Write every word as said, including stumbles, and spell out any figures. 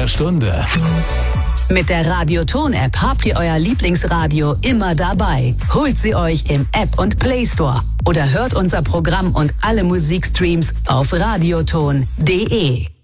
einer Stunde. Mit der Radioton-App habt ihr euer Lieblingsradio immer dabei. Holt sie euch im App und Play Store oder hört unser Programm und alle Musikstreams auf radioton punkt de.